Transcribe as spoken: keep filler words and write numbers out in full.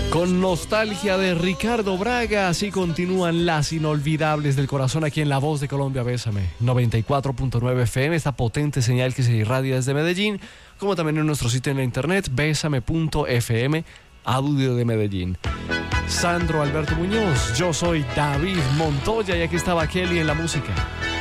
Con nostalgia de Ricardo Braga, así continúan las inolvidables del corazón aquí en La Voz de Colombia, Bésame, noventa y cuatro punto nueve F M, esta potente señal que se irradia desde Medellín, como también en nuestro sitio en la internet, bésame punto f m, audio de Medellín. Sandro Alberto Muñoz, yo soy David Montoya y aquí estaba Kelly en la música.